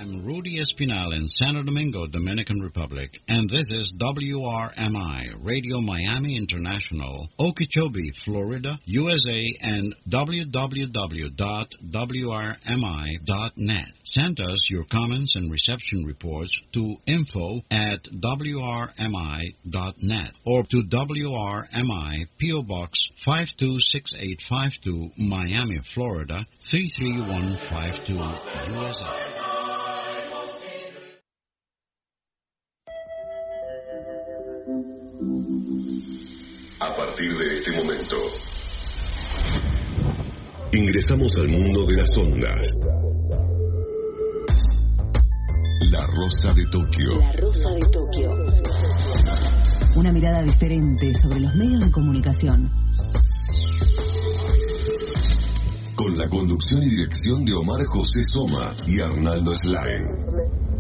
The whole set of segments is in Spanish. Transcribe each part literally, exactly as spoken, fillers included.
I'm Rudy Espinal in Santo Domingo, Dominican Republic, and this is W R M I, Radio Miami International, Okeechobee, Florida, U S A, and w w w dot w r m i dot net. Send us your comments and reception reports to info at w r m i dot net or to W R M I, P O. Box five two six eight five two, Miami, Florida, three three one five two, U S A. A partir de este momento, ingresamos al mundo de las ondas. La Rosa de Tokio. La Rosa de Tokio. Una mirada diferente sobre los medios de comunicación. Con la conducción y dirección de Omar José Soma y Arnaldo Slaen.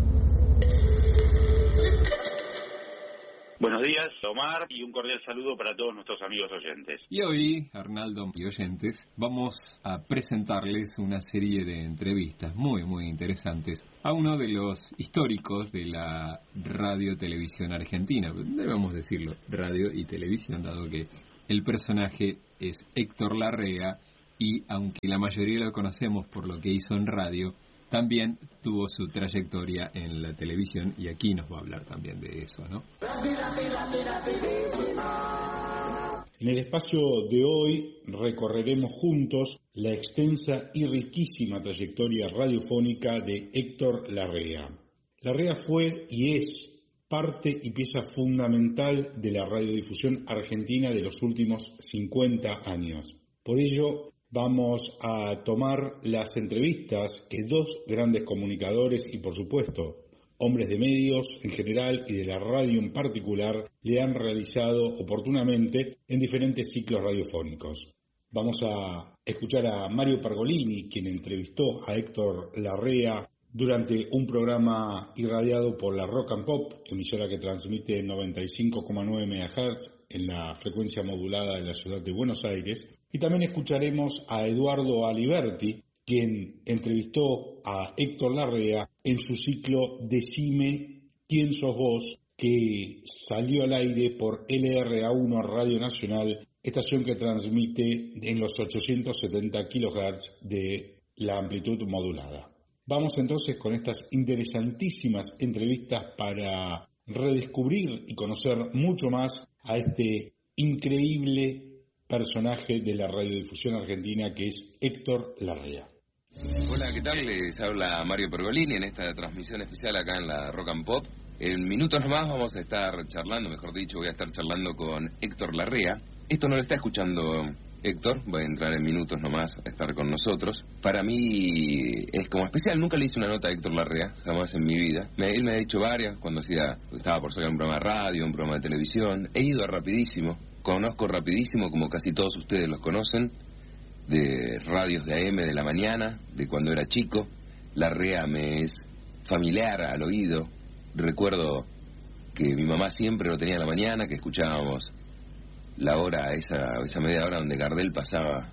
Buenos días, Omar, y un cordial saludo para todos nuestros amigos oyentes. Y hoy, Arnaldo y oyentes, vamos a presentarles una serie de entrevistas muy, muy interesantes a uno de los históricos de la radio-televisión argentina. Debemos decirlo, radio y televisión, dado que el personaje es Héctor Larrea y, aunque la mayoría lo conocemos por lo que hizo en radio, también tuvo su trayectoria en la televisión y aquí nos va a hablar también de eso, ¿no? En el espacio de hoy recorreremos juntos la extensa y riquísima trayectoria radiofónica de Héctor Larrea. Larrea fue y es parte y pieza fundamental de la radiodifusión argentina de los últimos cincuenta años. Por ello, vamos a tomar las entrevistas que dos grandes comunicadores y, por supuesto, hombres de medios en general y de la radio en particular le han realizado oportunamente en diferentes ciclos radiofónicos. Vamos a escuchar a Mario Pergolini, quien entrevistó a Héctor Larrea durante un programa irradiado por la Rock and Pop, emisora que transmite noventa y cinco coma nueve megahertz en la frecuencia modulada de la ciudad de Buenos Aires. Y también escucharemos a Eduardo Aliberti, quien entrevistó a Héctor Larrea en su ciclo Decime quién sos vos, que salió al aire por L R A uno Radio Nacional, estación que transmite en los ochocientos setenta kilohertz de la amplitud modulada. Vamos entonces con estas interesantísimas entrevistas para redescubrir y conocer mucho más a este increíble personaje de la radiodifusión argentina que es Héctor Larrea. Hola, ¿qué tal? Les habla Mario Pergolini en esta transmisión especial acá en la Rock and Pop. En minutos nomás vamos a estar charlando, mejor dicho, voy a estar charlando con Héctor Larrea. Esto no lo está escuchando Héctor, va a entrar en minutos nomás a estar con nosotros. Para mí es como especial, nunca le hice una nota a Héctor Larrea, jamás en mi vida. Me, él me ha dicho varias, cuando hacía, estaba por sacar un programa de radio, un programa de televisión. He ido a Rapidísimo, conozco Rapidísimo como casi todos ustedes los conocen, de radios de A M de la mañana, de cuando era chico. Larrea me es familiar al oído. Recuerdo que mi mamá siempre lo tenía en la mañana, que escuchábamos la hora, esa, esa media hora donde Gardel pasaba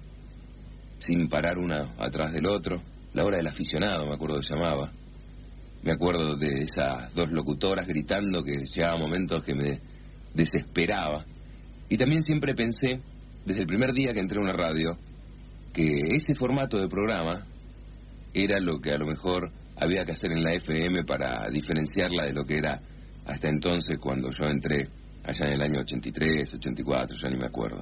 sin parar una atrás del otro. La hora del aficionado, me acuerdo que llamaba. Me acuerdo de esas dos locutoras gritando que llegaba momentos que me desesperaba. Y también siempre pensé, desde el primer día que entré a una radio, que ese formato de programa era lo que a lo mejor había que hacer en la F M para diferenciarla de lo que era hasta entonces cuando yo entré allá en el año ochenta y tres, ochenta y cuatro, ya ni me acuerdo.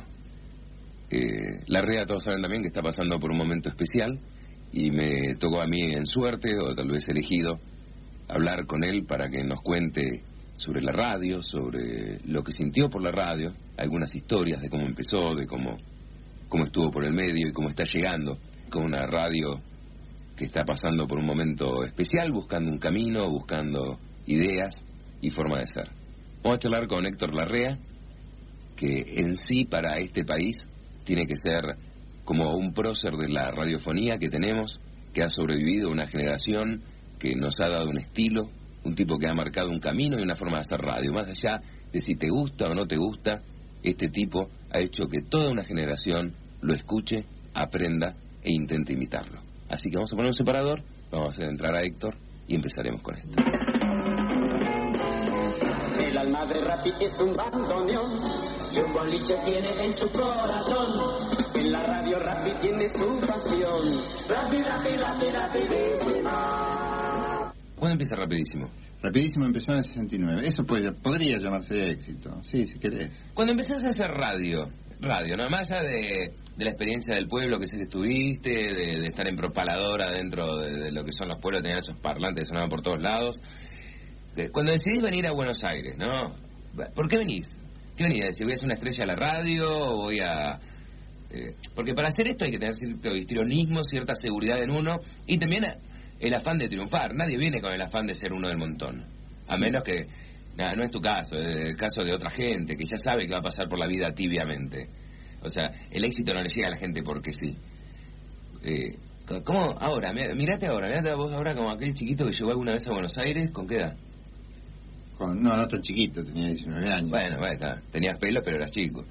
Eh, Larrea, todos saben también que está pasando por un momento especial y me tocó a mí en suerte, o tal vez elegido, hablar con él para que nos cuente sobre la radio, sobre lo que sintió por la radio, algunas historias de cómo empezó, de cómo, cómo estuvo por el medio y cómo está llegando con una radio que está pasando por un momento especial, buscando un camino, buscando ideas y forma de ser. Vamos a charlar con Héctor Larrea, que en sí para este país tiene que ser como un prócer de la radiofonía que tenemos, que ha sobrevivido una generación, que nos ha dado un estilo, un tipo que ha marcado un camino y una forma de hacer radio. Más allá de si te gusta o no te gusta, este tipo ha hecho que toda una generación lo escuche, aprenda e intente imitarlo. Así que vamos a poner un separador, vamos a hacer entrar a Héctor y empezaremos con esto. El alma de Rappi es un bandoneón y un boliche tiene en su corazón. En la radio Rappi tiene su pasión. Rappi, Rappi, Rappi, rapidísimo. ¿Cuándo empieza Rapidísimo? Rapidísimo empezó en el sesenta y nueve. Eso puede, podría llamarse de éxito. Sí, si querés. Cuando empezaste a hacer radio, radio, ¿no? Más allá de, de la experiencia del pueblo que sé que estuviste, de, de estar en propaladora dentro de, de lo que son los pueblos, tener esos parlantes que sonaban por todos lados. Cuando decidís venir a Buenos Aires, ¿no? ¿Por qué venís? ¿Qué venís a decir? ¿Voy a hacer una estrella a la radio o voy a...? Eh, porque para hacer esto hay que tener cierto histrionismo, cierta seguridad en uno y también el afán de triunfar. Nadie viene con el afán de ser uno del montón. A menos que... Nada, no es tu caso, es el caso de otra gente que ya sabe que va a pasar por la vida tibiamente. O sea, el éxito no le llega a la gente porque sí. Eh, ¿Cómo? Ahora, mirate ahora, mirate a vos ahora como aquel chiquito que llegó alguna vez a Buenos Aires, ¿con qué edad? Con, no, no tan chiquito, tenía diecinueve años. Bueno, bueno, está. Tenías pelo, pero eras chico.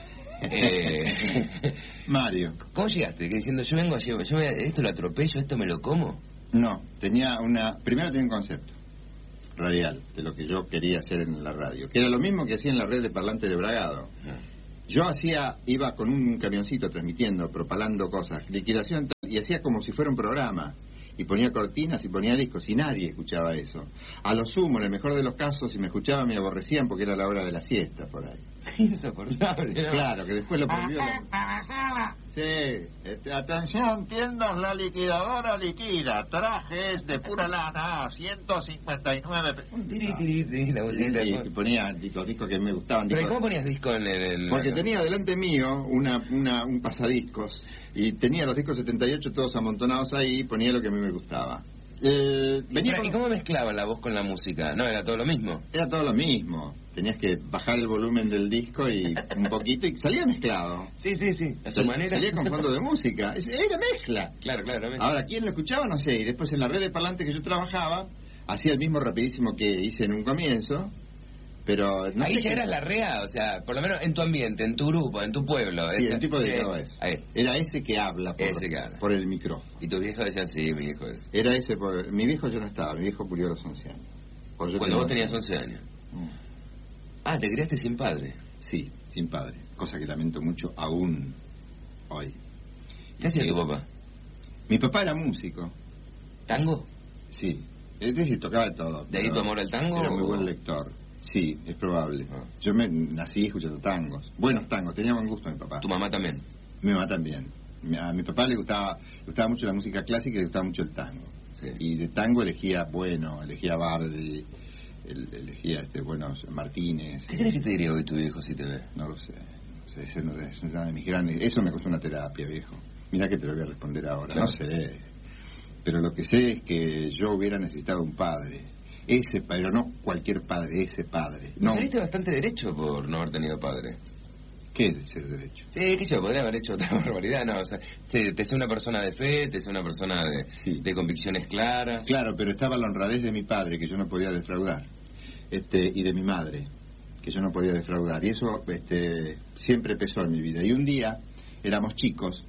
eh, Mario. ¿Cómo llegaste? Que diciendo, yo vengo, yo, yo me, esto lo atropello, esto me lo como. No, tenía una... Primero tenía un concepto radial de lo que yo quería hacer en la radio, que era lo mismo que hacía en la red de parlantes de Bragado. Ah. Yo hacía, iba con un camioncito transmitiendo, propalando cosas, liquidación tal, y hacía como si fuera un programa. Y ponía cortinas y ponía discos y nadie escuchaba eso. A lo sumo, en el mejor de los casos, si me escuchaban me aborrecían porque era la hora de la siesta por ahí. Insoportable, ¿no? Claro, que después lo prohibió. La... Sí, este, atención, tiendas, la liquidadora liquida, trajes de pura lana, ciento cincuenta y nueve... Y ponía los discos que me gustaban. ¿Pero cómo ponías discos en el...? Porque tenía delante mío una, una, un pasadiscos y tenía los discos setenta y ocho todos amontonados ahí y ponía lo que a mí me gustaba. Eh, venía ¿Y, con... ¿Y cómo mezclaba la voz con la música? ¿No era todo lo mismo? Era todo lo mismo. Tenías que bajar el volumen del disco y un poquito y salía mezclado. Sí, sí, sí. A su Sal, manera. Salía con fondo de música. Era mezcla. Claro, claro. Mezcla. Ahora, ¿quién lo escuchaba? No sé. Y después en la red de parlantes que yo trabajaba, hacía el mismo Rapidísimo que hice en un comienzo. Pero no ahí sé ya qué... eras la rea, o sea, por lo menos en tu ambiente, en tu grupo, en tu pueblo. Sí, ese, el tipo dedicado a eso. Ahí. Era ese que habla por, ese que habla. por el micrófono. Y tus viejos decían, sí, mi hijo es. Era ese por... Mi viejo yo no estaba, mi viejo murió a los once años. Cuando tenía vos tenías once años. Mm. Ah, ¿te criaste sin padre? Sí, sin padre, cosa que lamento mucho aún hoy. ¿Qué hacía tu papá? Mi papá era músico. ¿Tango? Sí, es decir, tocaba de todo. ¿De ahí tu amor al tango? Era muy o... buen lector. Sí, es probable. Ah. Yo me nací escuchando tangos. Buenos tangos, tenía buen gusto mi papá. ¿Tu mamá también? Mi mamá también. A mi papá le gustaba, le gustaba mucho la música clásica y le gustaba mucho el tango. Sí. Y de tango elegía, bueno, elegía Bardi, elegía este, buenos Martínez. ¿Qué crees que te diría hoy tu viejo si te ve? No lo sé. No sé, ese no es una de mis grandes... Eso me costó una terapia, viejo. Mirá que te lo voy a responder ahora. Claro. No sé. Pero lo que sé es que yo hubiera necesitado un padre. Ese padre, no cualquier padre, ese padre. No. Saliste bastante derecho por no haber tenido padre. ¿Qué es ser derecho? Sí, que yo podría haber hecho otra barbaridad, no, o sea, te, te sé una persona de fe, te sé una persona de, sí. de convicciones claras. Claro, pero estaba la honradez de mi padre, que yo no podía defraudar, este, y de mi madre, que yo no podía defraudar, y eso este, siempre pesó en mi vida. Y un día, éramos chicos,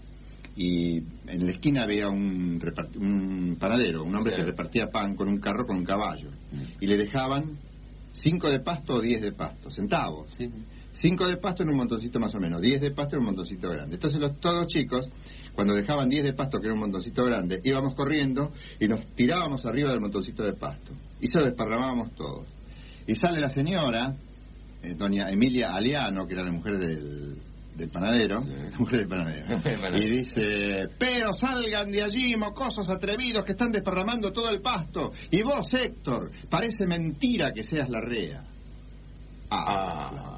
y en la esquina había un, repart- un panadero, un hombre sí. que repartía pan con un carro con un caballo, sí. y le dejaban cinco de pasto o diez de pasto, centavos. Sí. Cinco de pasto en un montoncito más o menos, diez de pasto en un montoncito grande. Entonces los, todos los chicos, cuando dejaban diez de pasto, que era un montoncito grande, íbamos corriendo y nos tirábamos arriba del montoncito de pasto. Y se lo desparramábamos todos. Y sale la señora, eh, doña Emilia Aliano, que era la mujer del, del panadero, sí. la mujer del panadero, y dice, pero salgan de allí, mocosos atrevidos que están desparramando todo el pasto. Y vos, Héctor, parece mentira que seas la rea. Ah, ah.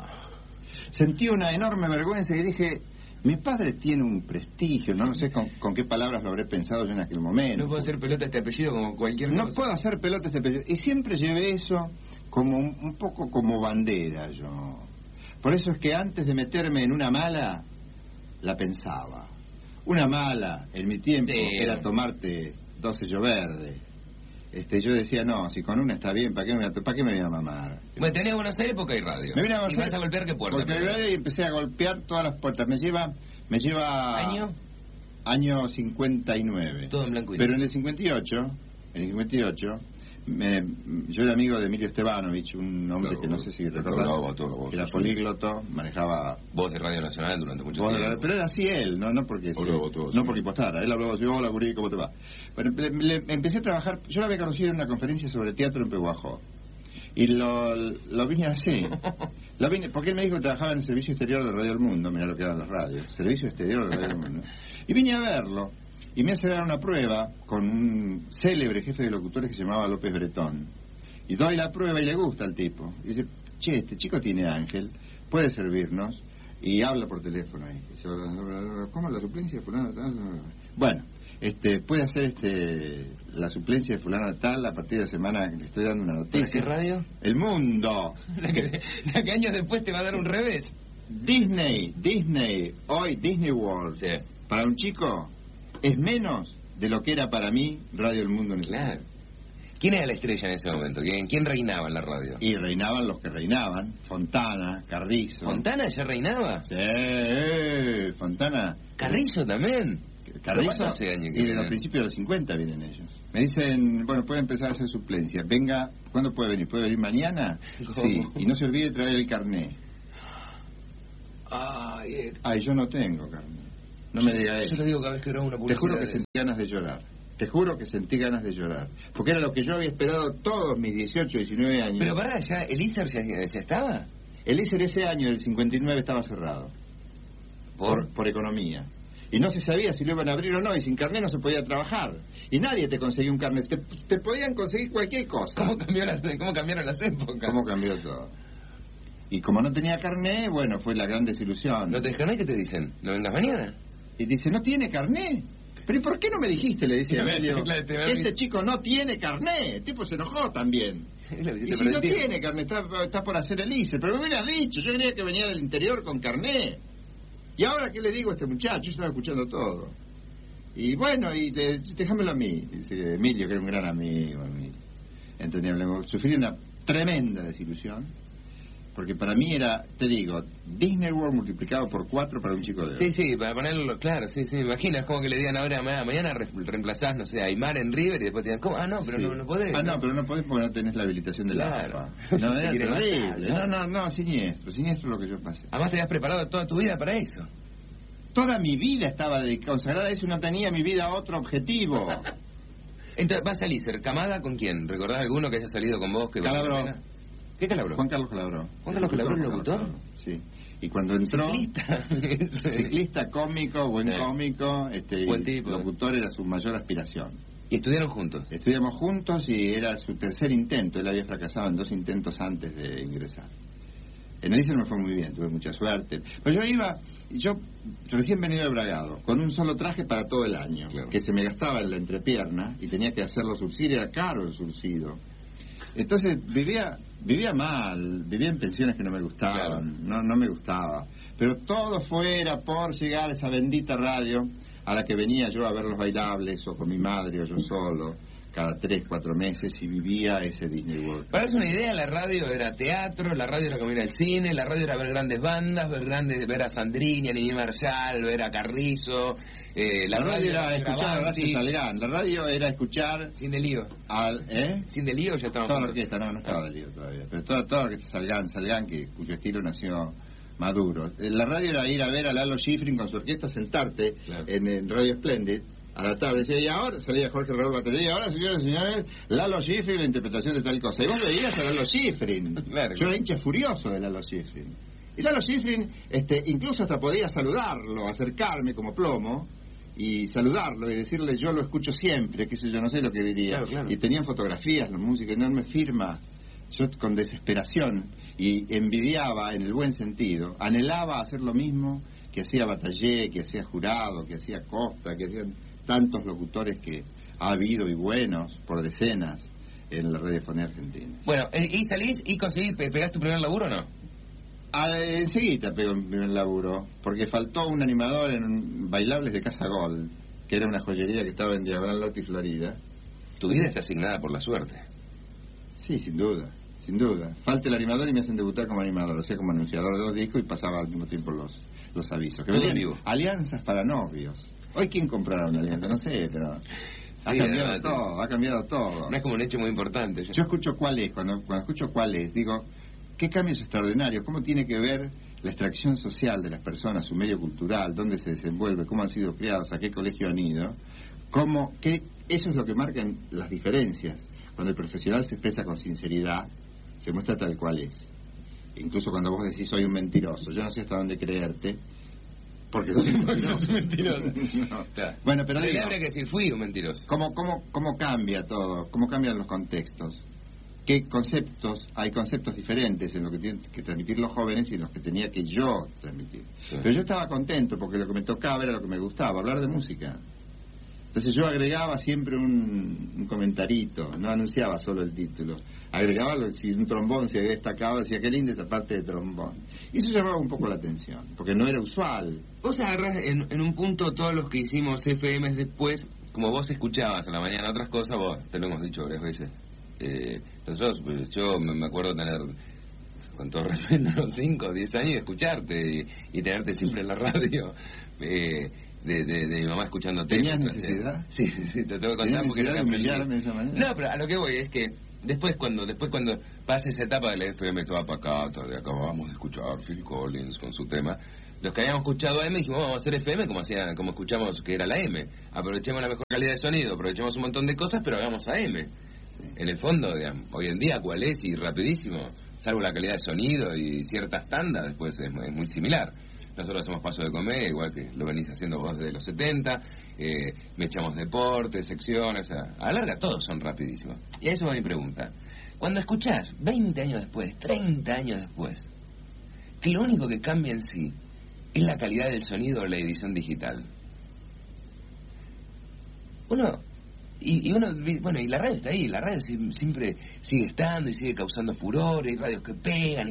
Sentí una enorme vergüenza y dije, mi padre tiene un prestigio, no, no sé con, con qué palabras lo habré pensado yo en aquel momento. No puedo hacer pelota este apellido como cualquier No cosa. puedo hacer pelota este apellido. Y siempre llevé eso como un, un poco como bandera yo. Por eso es que antes de meterme en una mala, la pensaba. Una mala, en mi tiempo, sí. era tomarte dos sello verde. Este, yo decía, no, si con una está bien, ¿para qué me, ¿para qué me voy a mamar? Bueno, tenés Buenos Aires porque hay radio. Me vine a Buenos ¿Y vas a golpear qué puerta? Porque hay radio y empecé a golpear todas las puertas. Me lleva... Me lleva ¿Año? Año cincuenta y nueve. Todo en blanco y negro. Pero en el cincuenta y ocho, en el cincuenta y ocho, me, yo era amigo de Emilio Estebanovich, un hombre claro, que no sé si recordás, que era polígloto, manejaba voz de Radio Nacional durante mucho tiempo. Radio, pero era así él, no no porque votó, no sí. porque impostara. Él hablaba así, hola gurí, ¿cómo te va? Bueno, le, le, empecé a trabajar, yo lo había conocido en una conferencia sobre teatro en Pehuajó. Y lo, lo vine así. Lo vine, porque él me dijo que trabajaba en el Servicio Exterior de Radio del Mundo, mira lo que eran las radios, Servicio Exterior de Radio del Mundo. Y vine a verlo. Y me hace dar una prueba con un célebre jefe de locutores que se llamaba López Bretón. Y doy la prueba y le gusta al tipo. Y dice, che, este chico tiene ángel, puede servirnos. Y habla por teléfono ahí. Dice, ¿cómo la suplencia de fulano tal? Bueno, este, puede hacer este la suplencia de fulano tal a partir de la semana que le estoy dando una noticia. ¿Qué radio? El Mundo. La que, la que años después te va a dar un revés. Disney, Disney, hoy Disney World. Sí. Para un chico es menos de lo que era para mí Radio El Mundo en ese claro. momento. ¿Quién era la estrella en ese momento? ¿Quién, ¿Quién reinaba en la radio? Y reinaban los que reinaban. Fontana, Carrizo. ¿Fontana ya reinaba? Sí, eh, Fontana. ¿Carrizo también? Carrizo hace años que y de vienen? los principios de los cincuenta vienen ellos. Me dicen, bueno, puede empezar a hacer suplencia. Venga, ¿cuándo puede venir? ¿Puede venir mañana? ¿Cómo? Sí, y no se olvide traer el carné. Ay, Ay, yo no tengo carné. No me diga eso. Yo te digo cada vez que grabo una publicidad. Te juro que sentí ganas de llorar. Te juro que sentí ganas de llorar. Porque era lo que yo había esperado todos mis dieciocho, diecinueve años. Pero pará, ¿ya el I S E R ya, ya estaba? El I S E R ese año, del cincuenta y nueve, estaba cerrado. ¿Por? Por, por economía. Y no se sabía si lo iban a abrir o no, y sin carnet no se podía trabajar. Y nadie te conseguía un carnet. Te, te podían conseguir cualquier cosa. ¿Cómo, cambió la, ¿Cómo cambiaron las épocas? ¿Cómo cambió todo? Y como no tenía carnet, bueno, fue la gran desilusión. ¿No tenés carnet? ¿Qué te dicen? ¿No vengas mañana? Y dice, ¿no tiene carnet? ¿Pero ¿y por qué no me dijiste? Le dice Emilio. Este chico no tiene carnet. El tipo se enojó también. Y si no tiene carnet, está, está por hacer el I S E R. Pero me hubieras dicho, yo quería que venía del interior con carnet. ¿Y ahora qué le digo a este muchacho? Yo estaba escuchando todo. Y bueno, y te, déjamelo a mí. Dice Emilio, que era un gran amigo. Entonces, sufrí una tremenda desilusión. Porque para mí era, te digo, Disney World multiplicado por cuatro para un chico de hoy. Sí, sí, para ponerlo claro, sí, sí, me imagino, es como que le digan ahora, mañana re reemplazás, no sé, a Aymar en River y después te digan, ¿cómo? Ah, no, pero sí. no, no podés. Ah, no, pero no podés porque no tenés la habilitación de claro. la A F A. No, era terrible. No, no, no, siniestro, siniestro lo que yo pasé. Además te habías preparado toda tu vida para eso. Toda mi vida estaba consagrada a eso y no tenía mi vida a otro objetivo. Entonces, vas a I S E R, ¿Camada con quién? ¿Recordás alguno que haya salido con vos? Que Calabró. ¿Qué Calabró? Juan Carlos Calabró. ¿Juan Carlos Calabró, el locutor? Sí. Y cuando entró... Ciclista. Ciclista, cómico, buen sí. cómico, este, buen tipo. Locutor era su mayor aspiración. ¿Y estudiaron juntos? Estudiamos juntos y era su tercer intento. Él había fracasado en dos intentos antes de ingresar. En el I S E R me fue muy bien, tuve mucha suerte. Pero yo iba, yo recién venido de Bragado, con un solo traje para todo el año, claro. que se me gastaba en la entrepierna y tenía que hacerlo surcir, era caro el surcido. Entonces vivía vivía mal, vivía en pensiones que no me gustaban, claro. no no me gustaba. Pero todo fuera por llegar a esa bendita radio a la que venía yo a ver los bailables, o con mi madre, o yo solo, cada tres, cuatro meses, y vivía ese Disney World. Para darse una idea, la radio era teatro, la radio era como ir al cine, la radio era ver grandes bandas, ver grandes ver a Sandrini, a Nini Marshall, ver a Carrizo... Eh, la, la radio, radio era escuchar a Horacio Salgán, la radio era escuchar... Sin Delío. Al, ¿eh? Sin Delío ya estaba... Toda la orquesta, no, no estaba ah. Delío todavía, pero toda, toda la orquesta Salgán, Salgán, que, cuyo estilo nació maduro. La radio era ir a ver a Lalo Schifrin con su orquesta, sentarte claro. en, en Radio Splendid, a la tarde, decía, y ahora salía Jorge Raúl Batería, y ahora, señores y señores, Lalo Schifrin, la interpretación de tal cosa. Y vos veías a Lalo Schifrin. Claro. Yo era hincha furioso de Lalo Schifrin. Y Lalo Schifrin, este, incluso hasta podía saludarlo, acercarme como plomo, y saludarlo y decirle, yo lo escucho siempre, qué sé yo, no sé lo que diría. Claro, claro. Y tenían fotografías, la música, enorme firma. Yo con desesperación, y envidiaba en el buen sentido, anhelaba hacer lo mismo que hacía Batallé, que hacía Jurado, que hacía Costa, que hacían tantos locutores que ha habido y buenos por decenas en la radiofonía argentina. Bueno, ¿y salís y conseguís, pegaste tu primer laburo o no? Ah, enseguida pegó mi primer laburo, porque faltó un animador en Bailables de Casa Gol, que era una joyería que estaba en Diagonal Norte y Florida. Tu vida está asignada por la suerte. Sí, sin duda, sin duda. Falta el animador y me hacen debutar como animador, o sea, como anunciador de dos discos, y pasaba al mismo tiempo los, los avisos. Que Todo vivo. Alianzas para novios. Hoy, ¿quién comprará una alianza? No sé, pero... Ha Sí, cambiado verdad, todo, ha cambiado todo. No es como un hecho muy importante. Yo escucho cuál es, cuando, cuando escucho cuál es, digo, qué cambios extraordinarios, cómo tiene que ver la extracción social de las personas, su medio cultural, dónde se desenvuelve, cómo han sido criados, a qué colegio han ido, cómo, qué, eso es lo que marcan las diferencias. Cuando el profesional se expresa con sinceridad, se muestra tal cual es. Incluso cuando vos decís soy un mentiroso, yo no sé hasta dónde creerte, porque soy un mentiroso. mentiroso. No. Claro. Bueno, pero Le digo, habría que decir fui un mentiroso. ¿cómo, cómo, ¿cómo cambia todo? ¿Cómo cambian los contextos? ¿Qué conceptos? Hay conceptos diferentes en lo que tienen que transmitir los jóvenes y en los que tenía que yo transmitir. Sí. Pero yo estaba contento porque lo que me tocaba era lo que me gustaba, hablar de música. Entonces yo agregaba siempre un, un comentarito, no anunciaba solo el título. Agregaba, lo, si un trombón se había destacado, decía qué linda esa parte de trombón. Y eso llamaba un poco la atención, porque no era usual. Vos agarrás en, en un punto todos los que hicimos F Ms después, como vos escuchabas a la mañana otras cosas, vos, te lo hemos dicho varias veces. Eh, nosotros, pues, yo me, me acuerdo tener, con todo respeto, unos cinco o diez años y escucharte y, y tenerte siempre en la radio. Eh, De, de, de mi mamá escuchándote. ¿Tenías necesidad? Sí, sí, sí, te tengo que contar porque necesidad de humillarme de esa manera? No, pero a lo que voy es que después cuando después cuando pasa esa etapa del F M toda pacata, de acabamos de escuchar Phil Collins con su tema, los que habíamos escuchado A M dijimos vamos a hacer F M como hacía, como escuchamos que era la M, aprovechemos la mejor calidad de sonido, aprovechemos un montón de cosas, pero hagamos A M. En el fondo, digamos, hoy en día cuál es y rapidísimo, salvo la calidad de sonido y ciertas tandas, después es, es muy similar. Nosotros hacemos Paso de Comedia, igual que lo venís haciendo vos desde los setenta, eh, me echamos deportes, secciones, a, a la larga todos son rapidísimos. Y a eso va mi pregunta. Cuando escuchás veinte años después, treinta años después, que lo único que cambia en sí es la calidad del sonido o la edición digital. Uno, y, y uno, bueno, y la radio está ahí, la radio siempre sigue estando y sigue causando furor, hay radios que pegan. Y,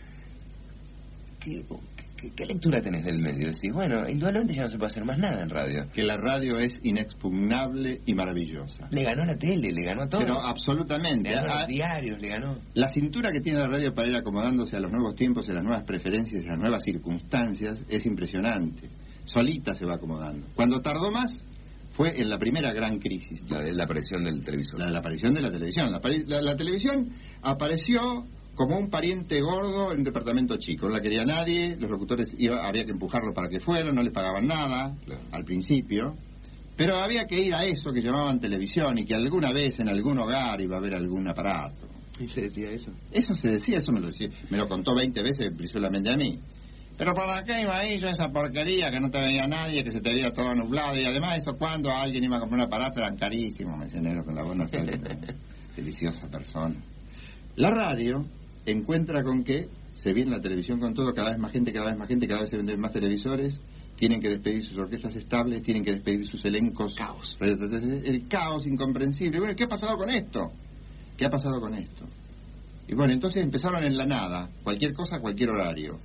¿qué, qué, ¿Qué lectura tenés del medio? Decís, bueno, indudablemente ya no se puede hacer más nada en radio. Que la radio es inexpugnable y maravillosa. Le ganó a la tele, le ganó a todo. Pero absolutamente. Le ganó a a los diarios, le ganó. La cintura que tiene la radio para ir acomodándose a los nuevos tiempos, a las nuevas preferencias, a las nuevas circunstancias, es impresionante. Solita se va acomodando. Cuando tardó más, fue en la primera gran crisis. La de la aparición del televisor. La, la aparición de la televisión. La, la, la televisión apareció como un pariente gordo en un departamento chico. No la quería nadie, los locutores iba, había que empujarlo para que fueran, no les pagaban nada, claro, al principio. Pero había que ir a eso que llamaban televisión y que alguna vez en algún hogar iba a haber algún aparato. ¿Y se decía eso? Eso se decía, eso me lo decía. Me lo contó veinte veces Brizuelamente a mí. Pero ¿para qué iba ahí yo esa porquería que no te veía nadie, que se te veía todo nublado? Y además eso cuando alguien iba a comprar un aparato eran carísimos, me decía negro con la buena salud. Deliciosa persona. La radio encuentra con que se viene la televisión con todo, cada vez más gente, cada vez más gente, cada vez se venden más televisores, tienen que despedir sus orquestas estables, tienen que despedir sus elencos. Caos. El caos incomprensible. Bueno, ¿qué ha pasado con esto? ¿Qué ha pasado con esto? Y bueno, entonces empezaron en la nada, cualquier cosa, cualquier horario.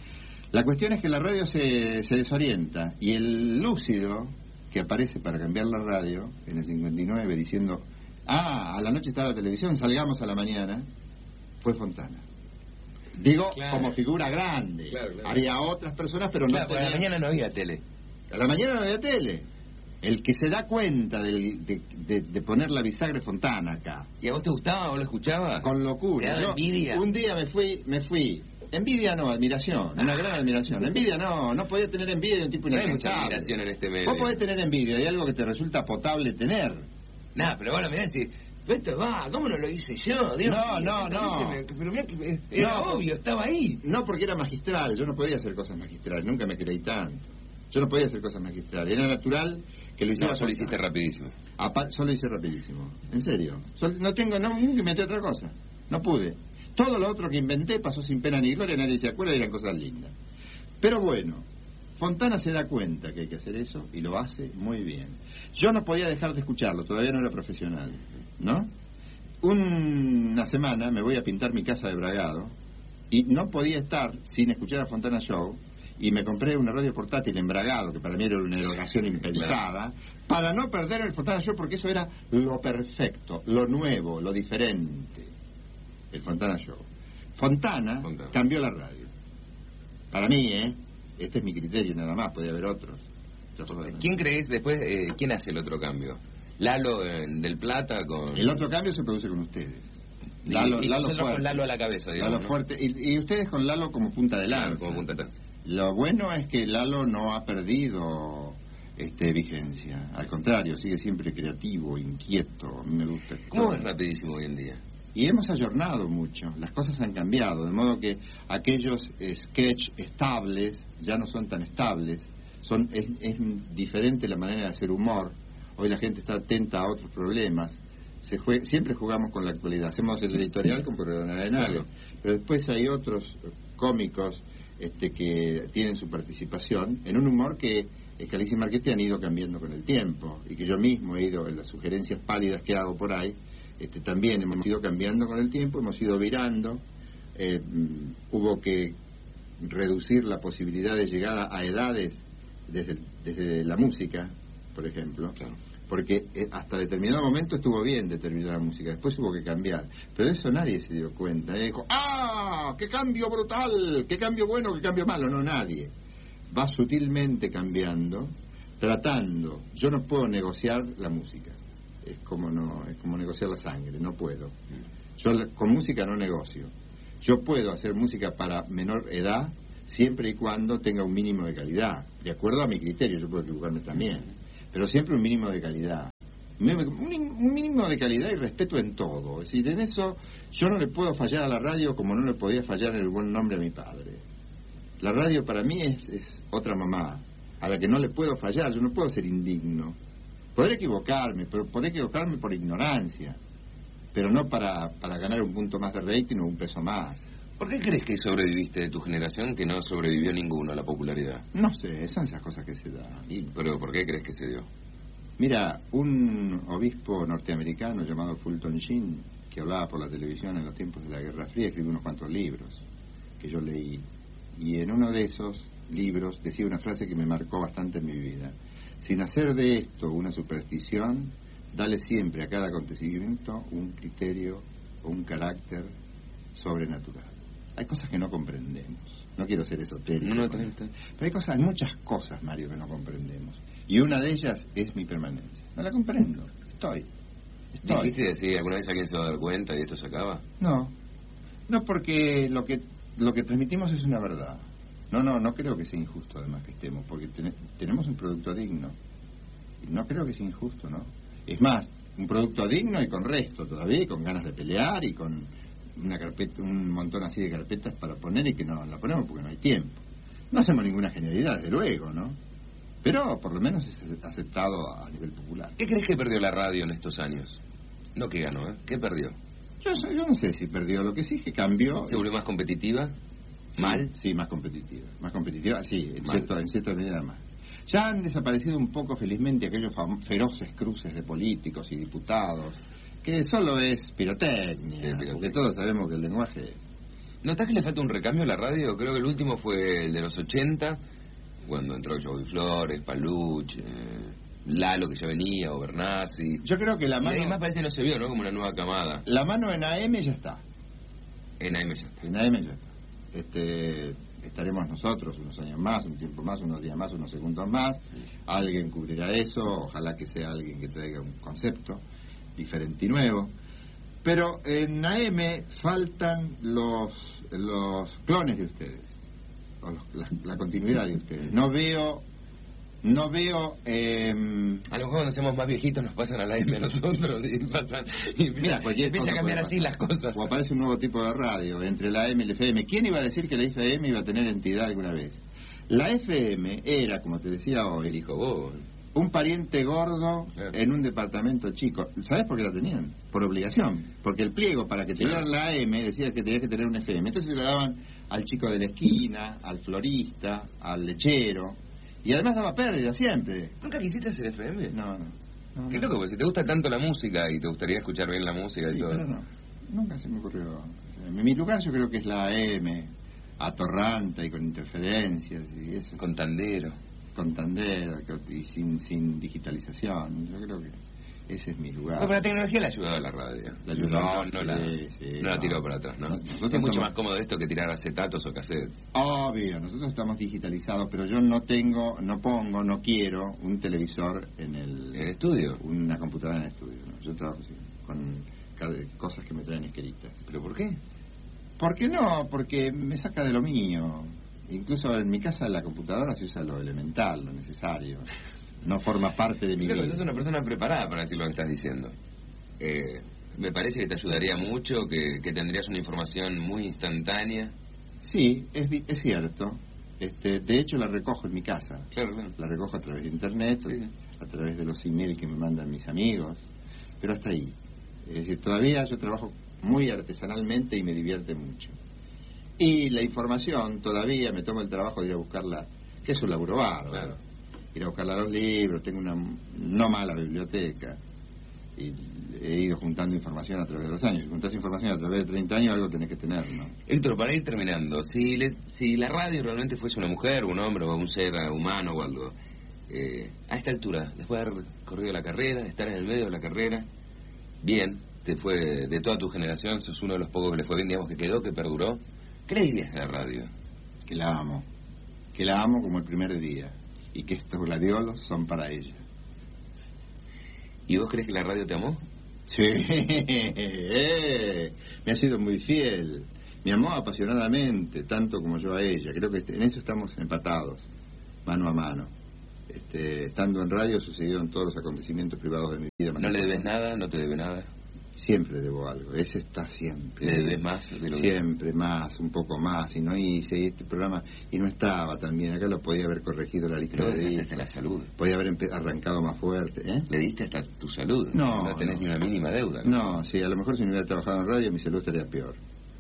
La cuestión es que la radio se, se desorienta y el lúcido que aparece para cambiar la radio en el cincuenta y nueve diciendo, ah, a la noche está la televisión, salgamos a la mañana, fue Fontana. Digo, claro, como figura grande. Claro, claro. Había otras personas, pero claro, no tenía... A la mañana no había tele. A la mañana no había tele. El que se da cuenta de, de, de, de poner la bisagra Fontana acá. ¿Y a vos te gustaba o lo escuchabas? Con locura. ¿Te daba envidia? Un día me fui, me fui. Envidia no, admiración, una gran admiración. Envidia no, no podía tener envidia de un tipo inalcanzable. No hay mucha admiración en este medio. Vos podés tener envidia de algo que te resulta potable tener. Nah, pero bueno, mirá, si... Esto va, ¿cómo no lo hice yo? Dios no, mío, no, no. Me, pero mira que era no, obvio, estaba ahí. No, porque era magistral, yo no podía hacer cosas magistrales, nunca me creí tanto. Yo no podía hacer cosas magistrales, era natural que lo hiciera. No, solo hiciste rapidísimo. Apa solo hice rapidísimo, en serio. Solo, no tengo, no, nunca inventé otra cosa, no pude. Todo lo otro que inventé pasó sin pena ni gloria, nadie se acuerda y eran cosas lindas. Pero bueno, Fontana se da cuenta que hay que hacer eso y lo hace muy bien. Yo no podía dejar de escucharlo, todavía no era profesional, ¿no? Una semana me voy a pintar mi casa de Bragado y no podía estar sin escuchar a Fontana Show y me compré una radio portátil en Bragado, que para mí era una erogación impensada, para no perder el Fontana Show porque eso era lo perfecto, lo nuevo, lo diferente. El Fontana Show. Fontana, Fontana cambió la radio. Para mí, ¿eh? Este es mi criterio nada más, puede haber otros. ¿Quién crees después, eh, quién hace el otro cambio? Lalo en Del Plata con... El otro cambio se produce con ustedes. Lalo, y, y Lalo fuerte. Con Lalo a la cabeza, digamos, Lalo fuerte. Y, y ustedes con Lalo como punta de lanza. Claro, como punta de lanza. Lo bueno es que Lalo no ha perdido este vigencia. Al contrario, sigue siempre creativo, inquieto. A mí me gusta. ¿Cómo es rapidísimo hoy en día? Y hemos ayornado mucho, las cosas han cambiado, de modo que aquellos eh, sketch estables ya no son tan estables, son es, es diferente la manera de hacer humor, hoy la gente está atenta a otros problemas, se jue, siempre jugamos con la actualidad, hacemos el editorial con Perdón Arenales, pero después hay otros cómicos este, que tienen su participación en un humor que Scalisi y Marchetti han ido cambiando con el tiempo, y que yo mismo he ido en las sugerencias pálidas que hago por ahí. Este, también hemos ido cambiando con el tiempo, hemos ido virando, eh, hubo que reducir la posibilidad de llegada a edades desde, desde la música, por ejemplo, claro. Porque eh, hasta determinado momento estuvo bien determinada música, después hubo que cambiar, pero de eso nadie se dio cuenta, ¿eh? Dijo, ¡ah! ¡Qué cambio brutal! ¡Qué cambio bueno! ¡Qué cambio malo! No, nadie. Va sutilmente cambiando, tratando, yo no puedo negociar la música. Es como no es como negociar la sangre, no puedo. Yo con música no negocio. Yo puedo hacer música para menor edad siempre y cuando tenga un mínimo de calidad, de acuerdo a mi criterio. Yo puedo equivocarme también, pero siempre un mínimo de calidad. Un mínimo de calidad y respeto en todo. Es decir, en eso yo no le puedo fallar a la radio como no le podía fallar en el buen nombre a mi padre. La radio para mí es, es otra mamá a la que no le puedo fallar. Yo no puedo ser indigno. Poder equivocarme, pero poder equivocarme por ignorancia, pero no para, para ganar un punto más de rating o un peso más. ¿Por qué crees que sobreviviste de tu generación que no sobrevivió ninguno a la popularidad? No sé, son esas cosas que se dan. ¿Y, pero por qué crees que se dio? Mira, un obispo norteamericano llamado Fulton Sheen, que hablaba por la televisión en los tiempos de la Guerra Fría, escribió unos cuantos libros que yo leí, y en uno de esos libros decía una frase que me marcó bastante en mi vida. Sin hacer de esto una superstición, dale siempre a cada acontecimiento un criterio o un carácter sobrenatural. Hay cosas que no comprendemos. No quiero ser esotérico. No, no, pero hay cosas, muchas cosas, Mario, que no comprendemos. Y una de ellas es mi permanencia. No la comprendo. Estoy. Estoy. ¿Dijiste decir alguna vez alguien se va a dar cuenta y esto se acaba? No. No, porque lo que lo que transmitimos es una verdad. No, no, no creo que sea injusto además que estemos, porque ten, tenemos un producto digno. Y no creo que sea injusto, ¿no? Es más, un producto digno y con resto todavía, y con ganas de pelear y con una carpeta, un montón así de carpetas para poner y que no la ponemos porque no hay tiempo. No hacemos ninguna genialidad, desde luego, ¿no? Pero por lo menos es aceptado a nivel popular. ¿Qué crees que perdió la radio en estos años? No que ganó, ¿eh? ¿Qué perdió? Yo, yo no sé si perdió, lo que sí es que cambió. ¿Se volvió más competitiva? Sí, ¿mal? Sí, más competitiva. Más competitiva, sí, en, Mal. cierto, en cierta medida más. Ya han desaparecido un poco, felizmente, aquellos feroces cruces de políticos y diputados, que solo es pirotecnia, sí, pirotecnia. Porque todos sabemos que el lenguaje... ¿Notás que le falta un recambio a la radio? Creo que el último fue el de los ochenta, cuando entró Joey Flores, Paluch, eh, Lalo, que ya venía, o Bernasi. Yo creo que la mano... Y además parece que no se vio, ¿no? Como una nueva camada. La mano en A M ya está. En A M ya está. En A M ya está. Este, estaremos nosotros unos años más, un tiempo más, unos días más, unos segundos más. Alguien cubrirá eso, ojalá que sea alguien que traiga un concepto diferente y nuevo. Pero en A M faltan los los clones de ustedes, o los, la, la continuidad de ustedes. No veo no veo eh... a lo mejor cuando seamos más viejitos nos pasan a la M a nosotros y pasan y empieza, Mira, empieza a cambiar así las cosas, o aparece un nuevo tipo de radio entre la A M y la F M. ¿Quién iba a decir que la F M iba a tener entidad alguna vez? La F M era, como te decía hoy, dijo vos, un pariente gordo claro. En un departamento chico. ¿Sabes por qué la tenían? Por obligación. Porque el pliego para que te dieran la A M decía que tenías que tener un F M. Entonces se la daban al chico de la esquina, al florista, al lechero. Y además daba pérdida siempre. ¿Nunca quisiste hacer F M? No, no. no Qué no. loco, porque si te gusta tanto la música y te gustaría escuchar bien la música sí, y todo. Pero no, nunca se me ocurrió. En mi lugar yo creo que es la A M, atorranta y con interferencias y eso. Con tandero. Con tandero y sin, sin digitalización. Yo creo que Ese es mi lugar. No, pero la tecnología le ha ayudado a la radio. La ayudó, no, no, la, sí, sí, no la no. tiró para atrás, ¿no? No, Es nosotros mucho estamos- más cómodo esto que tirar acetatos o cassettes. Obvio, nosotros estamos digitalizados, pero yo no tengo, no pongo, no quiero un televisor en el... ¿En el estudio? Una computadora en el estudio, ¿no? Yo trabajo así, con cada- cosas que me traen escritas. ¿Pero por qué? ¿Por qué no? Porque me saca de lo mío. Incluso en mi casa la computadora se usa lo elemental, lo necesario. No forma parte de mi Claro, vida. sos una persona preparada para decir lo que estás diciendo. Eh, me parece que te ayudaría mucho, que, que tendrías una información muy instantánea. Sí, es, vi- es cierto. Este, de hecho, la recojo en mi casa. Claro, claro. La recojo a través de internet, Sí. a través de los emails que me mandan mis amigos, pero hasta ahí. Es decir, todavía yo trabajo muy artesanalmente y me divierte mucho. Y la información, todavía me tomo el trabajo de ir a buscarla, que es un laburo bárbaro. Claro. Ir a buscarla a los libros, tengo una no mala biblioteca. Y he ido juntando información a través de los años. Si juntás información a través de treinta años, algo tenés que tener, ¿no? Héctor, para ir terminando, si, le- si la radio realmente fuese una mujer, un hombre o un ser humano o algo, eh, a esta altura, después de haber corrido la carrera, de estar en el medio de la carrera, bien, te fue de toda tu generación, sos uno de los pocos que le fue bien, digamos, que quedó, que perduró, ¿qué le dirías a la radio? Que la amo. Que la amo como el primer día. Y que estos gladiolos son para ella. ¿Y vos crees que la radio te amó? Sí, eh, me ha sido muy fiel. Me amó apasionadamente, tanto como yo a ella. Creo que en eso estamos empatados, mano a mano. Este, estando en radio sucedieron todos los acontecimientos privados de mi vida. ¿No le debes nada? ¿No te debe nada? Siempre debo algo, ese está siempre. ¿Le debes más de lo que- Siempre más, un poco más. Y no hice este programa y no estaba tan bien. Acá lo podía haber corregido la lista Pero de le días. hasta la salud. Podía haber empe- arrancado más fuerte, ¿eh? Le diste hasta tu salud. No, No tenés no. ni una mínima deuda. No, sí, a lo mejor si no hubiera trabajado en radio mi salud estaría peor.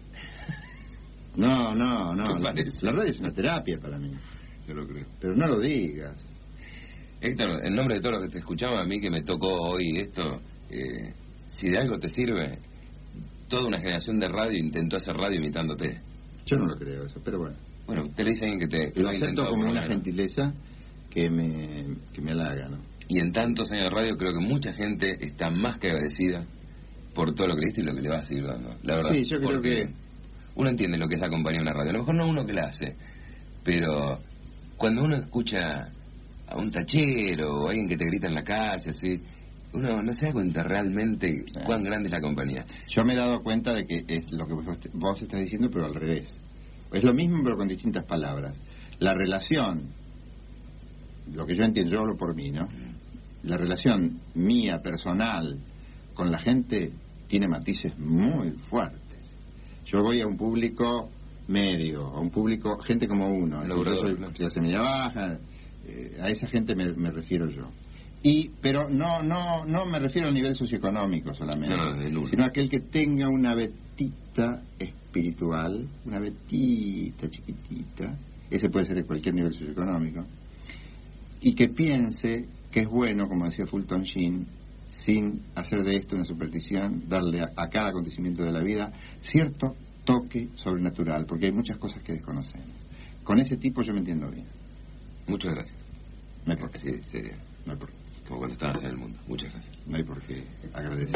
No, no, no. ¿Te La, parece? la radio es una terapia para mí. Yo lo creo. Pero no lo digas. Héctor, en nombre de todos los que te escuchamos, a mí que me tocó hoy esto, eh, si de algo te sirve, toda una generación de radio intentó hacer radio imitándote. Yo no lo creo eso, pero bueno. Bueno, te lo dice alguien que te que Lo ha acepto intentado como por un una año. gentileza que me, que me halaga, ¿no? Y en tantos años de radio creo que mucha gente está más que agradecida por todo lo que le diste y lo que le va a seguir dando. La verdad. Sí, yo creo porque que- uno entiende lo que es la compañía de una radio. A lo mejor no uno que la hace, pero cuando uno escucha a un tachero o a alguien que te grita en la calle, así, uno no se da cuenta realmente cuán grande es la compañía. Yo me he dado cuenta de que es lo que vos, vos estás diciendo, pero al revés. Es lo mismo, pero con distintas palabras. La relación, lo que yo entiendo, yo hablo por mí, ¿no? La relación mía, personal, con la gente, tiene matices muy fuertes. Yo voy a un público medio, a un público, gente como uno. Logrador, Yo soy claro. clase media baja, eh, a esa gente me, me refiero yo. Y, pero no, no, no me refiero a nivel socioeconómico solamente, No, no, de nulo. sino aquel que tenga una vetita espiritual, una vetita chiquitita, ese puede ser de cualquier nivel socioeconómico, y que piense que es bueno, como decía Fulton Sheen, sin hacer de esto una superstición, darle a, a cada acontecimiento de la vida cierto toque sobrenatural, porque hay muchas cosas que desconocemos. Con ese tipo yo me entiendo bien. Muchas gracias. No hay por qué. Sí, serio. No hay por qué. Como cuando estabas en el mundo. Muchas gracias. No hay por qué agradecer.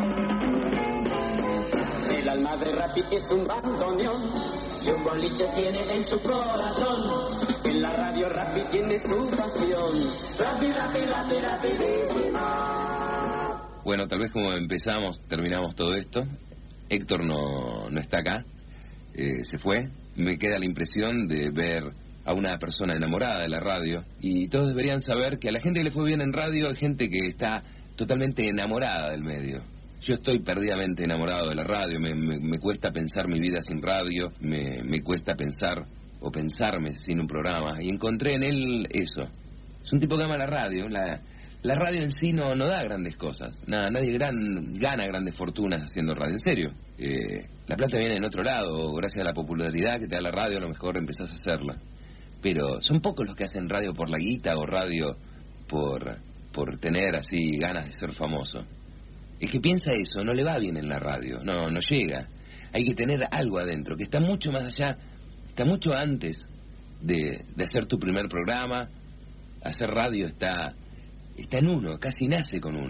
El alma de Rappi es un bandoneón y un boliche tiene en su corazón. En la radio Rappi tiene su pasión. Rappi, Rappi, Rappi, rapidísima. Bueno, tal vez como empezamos, terminamos todo esto. Héctor no, no está acá, eh, se fue. Me queda la impresión de ver a una persona enamorada de la radio, y todos deberían saber que a la gente que le fue bien en radio hay gente que está totalmente enamorada del medio. Yo estoy perdidamente enamorado de la radio, me, me, me cuesta pensar mi vida sin radio, me, me cuesta pensar o pensarme sin un programa, y encontré en él eso. Es un tipo que ama la radio, la, la radio en sí no, no da grandes cosas, nada, nadie gran, gana grandes fortunas haciendo radio, en serio. Eh, la plata viene en otro lado, gracias a la popularidad que te da la radio a lo mejor empezás a hacerla. Pero son pocos los que hacen radio por la guita o radio por, por tener así ganas de ser famoso. El que piensa eso no le va bien en la radio, no, no llega. Hay que tener algo adentro, que está mucho más allá, está mucho antes de, de hacer tu primer programa. Hacer radio está, está en uno, casi nace con uno.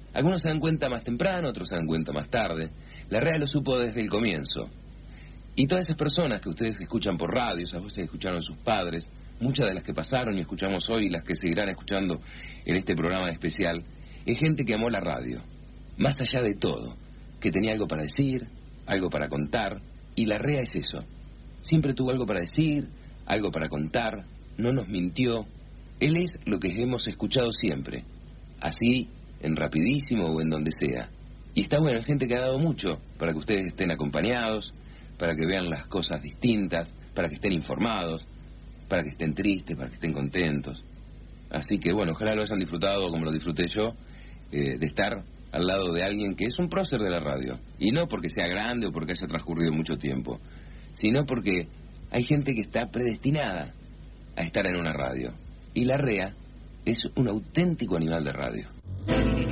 Algunos se dan cuenta más temprano, otros se dan cuenta más tarde. Larrea lo supo desde el comienzo. Y todas esas personas que ustedes escuchan por radio, esas voces que escucharon sus padres, muchas de las que pasaron y escuchamos hoy y las que seguirán escuchando en este programa especial, es gente que amó la radio, más allá de todo, que tenía algo para decir, algo para contar, y Larrea es eso. Siempre tuvo algo para decir, algo para contar, no nos mintió. Él es lo que hemos escuchado siempre, así, en Rapidísimo o en donde sea. Y está bueno, hay gente que ha dado mucho para que ustedes estén acompañados, para que vean las cosas distintas, para que estén informados, para que estén tristes, para que estén contentos. Así que bueno, ojalá lo hayan disfrutado como lo disfruté yo, eh, de estar al lado de alguien que es un prócer de la radio. Y no porque sea grande o porque haya transcurrido mucho tiempo, sino porque hay gente que está predestinada a estar en una radio. Y Larrea es un auténtico animal de radio.